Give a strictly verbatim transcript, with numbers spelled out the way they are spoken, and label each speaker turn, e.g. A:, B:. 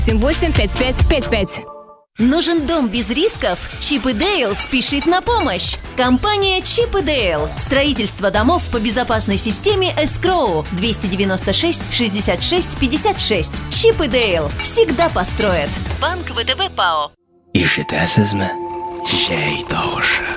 A: семь восемь пять пять пять пять.
B: Нужен дом без рисков? Чип и Дейл спешит на помощь. Компания Чип и Дейл. Строительство домов по безопасной системе Escrow. двести девяносто шесть шестьдесят шесть пятьдесят шесть. Чип и Дейл всегда построят. Банк ВТБ ПАО.
C: И шитасызмы, жай тоже.